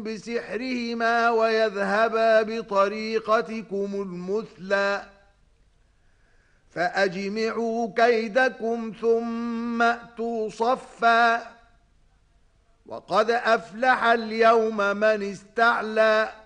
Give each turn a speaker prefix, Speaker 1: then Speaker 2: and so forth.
Speaker 1: بسحرهما ويذهبا بطريقتكم المثلى فأجمعوا كيدكم ثم أتوا صفا وقد أفلح اليوم من استعلى